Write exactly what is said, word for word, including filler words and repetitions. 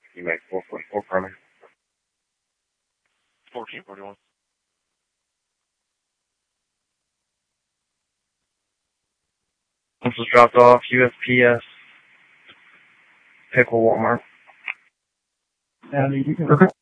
You make four forty-four for me. fourteen forty-one. This was dropped off U S P S Pickle Walmart. And you can